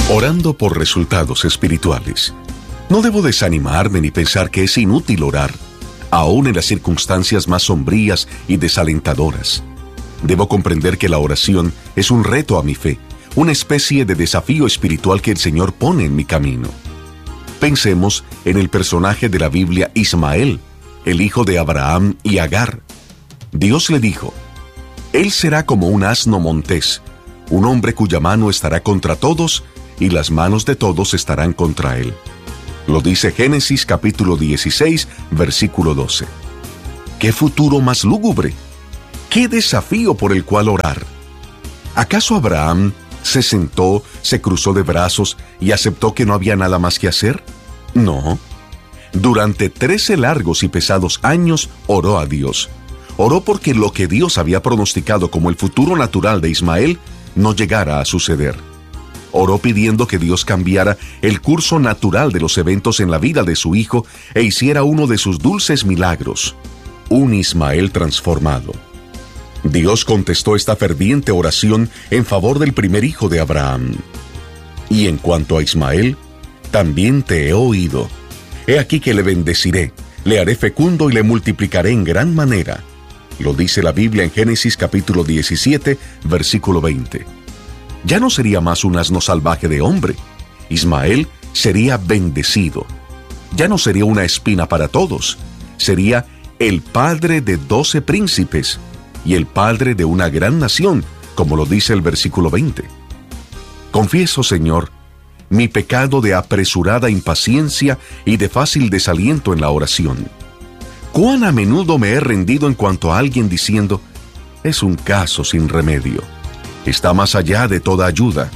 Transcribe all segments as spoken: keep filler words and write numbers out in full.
Orando por resultados espirituales. No debo desanimarme ni pensar que es inútil orar, aún en las circunstancias más sombrías y desalentadoras. Debo comprender que la oración es un reto a mi fe, una especie de desafío espiritual que el Señor pone en mi camino. Pensemos en el personaje de la Biblia Ismael, el hijo de Abraham y Agar. Dios le dijo: Él será como un asno montés, un hombre cuya mano estará contra todos y las manos de todos estarán contra él. Lo dice Génesis capítulo dieciséis, versículo doce. ¿Qué futuro más lúgubre? ¿Qué desafío por el cual orar? ¿Acaso Abraham se sentó, se cruzó de brazos y aceptó que no había nada más que hacer? No. Durante trece largos y pesados años oró a Dios. Oró porque lo que Dios había pronosticado como el futuro natural de Ismael no llegara a suceder. Oró pidiendo que Dios cambiara el curso natural de los eventos en la vida de su hijo e hiciera uno de sus dulces milagros, un Ismael transformado. Dios contestó esta ferviente oración en favor del primer hijo de Abraham. Y en cuanto a Ismael, también te he oído. He aquí que le bendeciré, le haré fecundo y le multiplicaré en gran manera. Lo dice la Biblia en Génesis capítulo diecisiete, versículo veinte. Ya no sería más un asno salvaje de hombre. Ismael sería bendecido. Ya no sería una espina para todos. Sería el padre de doce príncipes y el padre de una gran nación, como lo dice el versículo veinte. Confieso, Señor, mi pecado de apresurada impaciencia y de fácil desaliento en la oración. Cuán a menudo me he rendido en cuanto a alguien diciendo: es un caso sin remedio. Está más allá de toda ayuda.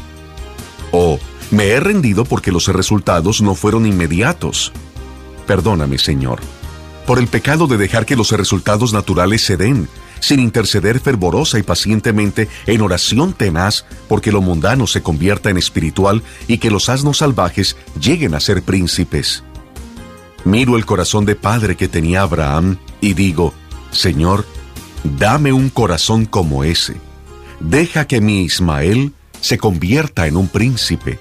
O me he rendido porque los resultados no fueron inmediatos. Perdóname, Señor, por el pecado de dejar que los resultados naturales se den, sin interceder fervorosa y pacientemente en oración tenaz porque lo mundano se convierta en espiritual y que los asnos salvajes lleguen a ser príncipes. Miro el corazón de padre que tenía Abraham y digo: Señor, dame un corazón como ese. Deja que mi Ismael se convierta en un príncipe.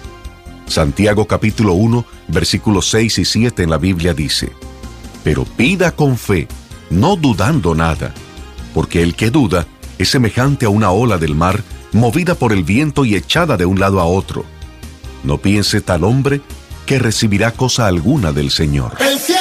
Santiago capítulo uno, versículos seis y siete en la Biblia dice: Pero pida con fe, no dudando nada, porque el que duda es semejante a una ola del mar, movida por el viento y echada de un lado a otro. No piense tal hombre que recibirá cosa alguna del Señor.